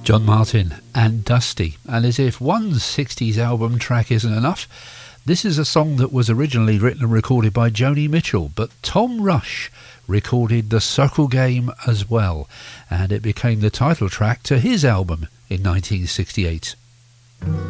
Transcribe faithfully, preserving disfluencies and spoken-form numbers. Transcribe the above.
John Martin and Dusty. And as if one sixties album track isn't enough, this is a song that was originally written and recorded by Joni Mitchell, but Tom Rush recorded the Circle Game as well, and it became the title track to his album in nineteen sixty-eight.